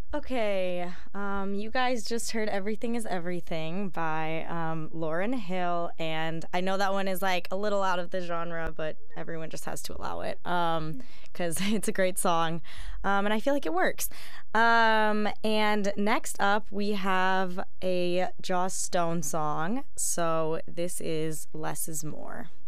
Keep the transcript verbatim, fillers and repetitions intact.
Okay, um, you guys just heard Everything is Everything by um, Lauryn Hill, and I know that one is like a little out of the genre, but everyone just has to allow it um, because it's a great song, um, and I feel like it works. Um, and next up, we have a Joss Stone song, so this is Less is More.